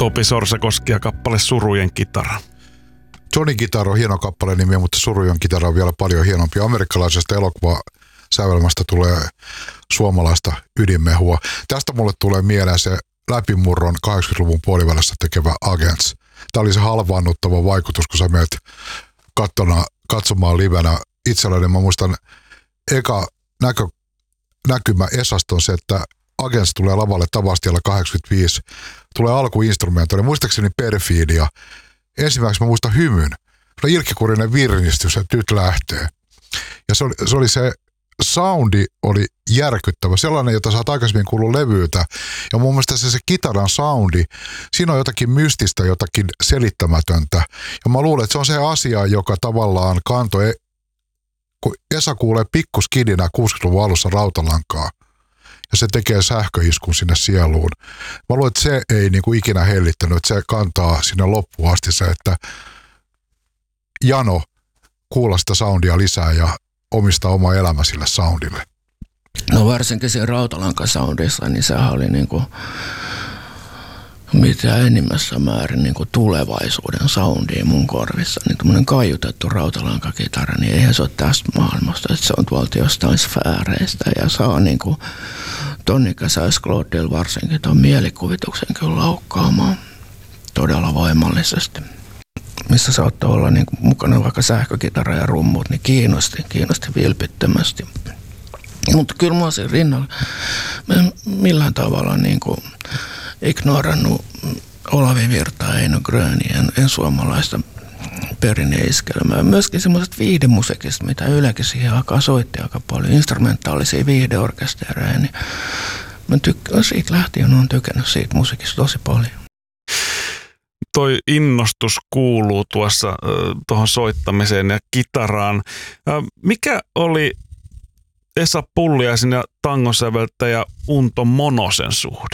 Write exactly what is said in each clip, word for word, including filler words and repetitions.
Topi Sorsakoski ja kappale Surujen kitara. Johnny Kitara on hieno kappale nimi, mutta Surujen kitara on vielä paljon hienompi. Amerikkalaisesta elokuvasävelmästä tulee suomalaista ydinmehua. Tästä mulle tulee mieleen se läpimurron kahdeksankymmentäluvun puolivälissä tekevä Agents. Tämä oli se halvaannuttava vaikutus, kun sä menet kattona, katsomaan livenä itselleni. Mä muistan eka näkö, näkymä Esasta on se, että Agents tulee lavalle Tavastialla kahdeksankymmentäviisi. Tulee alkuinstrumentoida. Muistaakseni Perfidia. Ensimmäiseksi mä muistan hymyn. Se oli ilkikurinen virnistys, että nyt lähtee. Ja se oli se, oli se soundi oli järkyttävä. Sellainen, jota sä oot aikaisemmin kuullut levyltä. Ja mun mielestä se, se kitaran soundi, siinä on jotakin mystistä, jotakin selittämätöntä. Ja mä luulen, että se on se asia, joka tavallaan kantoi, kun Esa kuulee pikkuskidinä kuusikymmentäluvun alussa Rautalankaa. Ja se tekee sähköiskun sinne sieluun. Mä luulen, että se ei niin kuin ikinä hellittänyt, että se kantaa sinne loppuun asti se, että jano kuulla sitä soundia lisää ja omistaa oma elämä sille soundille. No varsinkin siinä Rautalanka-soundissa, niin sehän oli niin kuin mitä enimmässä määrin niin kuin tulevaisuuden soundia mun korvissa. Niin tämmöinen kaiutettu Rautalankakitara, niin eihän se ole tästä maailmasta, että se on tuolta jostain sfääreistä ja saa niin kuin ton ikäisellä Claudel varsinkin ton mielikuvituksen kyllä laukkaamaan todella voimallisesti. Missä saattaa olla niin kuin mukana vaikka sähkökitara ja rummut, niin kiinnosti, kiinnosti vilpittömästi. Mutta kyllä mä olisin rinnalla millään tavalla niin kuin ignorannut Olavi Virtaa, Eino Gröniä, en, en suomalaista perinneiskelmää. Myöskin semmoiset viihdemusiikista, mitä Ylekin siihen aikaan soitti aika paljon, instrumentaalisia viihdeorkestereja, niin mä tykkään siitä lähtien, olen tykännyt siitä musiikista tosi paljon. Toi innostus kuuluu tuossa äh, tuohon soittamiseen ja kitaraan. Äh, mikä oli Esa Pulliaisen ja tangosäveltäjä Unto Monosen suhde?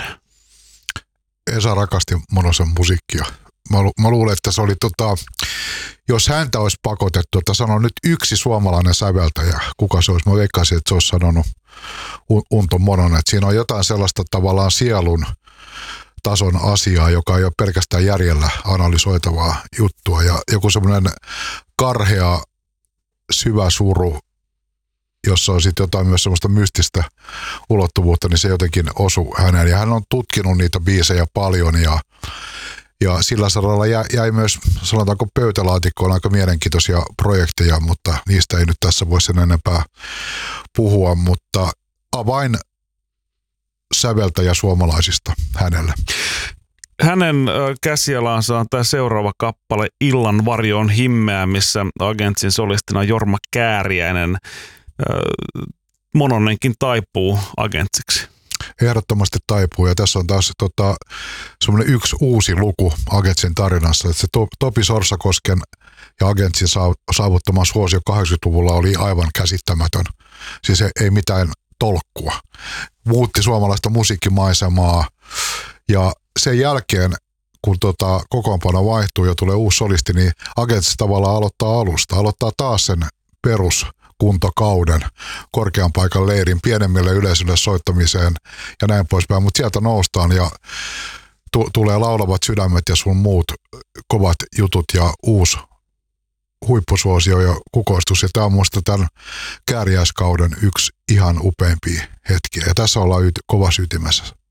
Esa rakasti Monosen musiikkia. Mä, lu- mä luulen, että se oli tota, jos häntä olisi pakotettu, että sanoi nyt yksi suomalainen säveltäjä, kuka se olisi, mä veikkaisin, että se olisi sanonut Unto Mononen. Että siinä on jotain sellaista tavallaan sielun tason asiaa, joka ei ole pelkästään järjellä analysoitavaa juttua. Ja joku semmoinen karhea, syvä suru, jossa on sitten jotain myös semmoista mystistä ulottuvuutta, niin se jotenkin osui häneen. Ja hän on tutkinut niitä biisejä paljon ja, ja sillä saralla jäi, jäi myös, sanotaanko pöytälaatikkoon aika mielenkiintoisia projekteja, mutta niistä ei nyt tässä voi sen enempää puhua, mutta avain säveltäjä suomalaisista hänelle. Hänen käsialaansa on tämä seuraava kappale Illan varjoon himmeä, missä Agentsin solistina Jorma Kääriäinen Mononenkin taipuu Agentsiksi. Ehdottomasti taipuu, ja tässä on taas tota, semmoinen yksi uusi luku Agentsin tarinassa, että se Topi Sorsakosken ja Agentsin saavuttama suosio kahdeksankymmentäluvulla oli aivan käsittämätön. Siis ei mitään tolkkua. Muutti suomalaista musiikkimaisemaa, ja sen jälkeen, kun tota kokoonpano vaihtuu ja tulee uusi solisti, niin Agents tavallaan aloittaa alusta, aloittaa taas sen peruskuntokauden korkean paikan leirin pienemmille yleisölle soittamiseen ja näin poispäin, mutta sieltä noustaan ja tu- tulee Laulavat sydämet ja sun muut kovat jutut ja uusi huippusuosio ja kukoistus, ja tämä on musta tämän kääriäiskauden yksi ihan upeimpia hetkiä, ja tässä ollaan yt- kovassa ytimessä.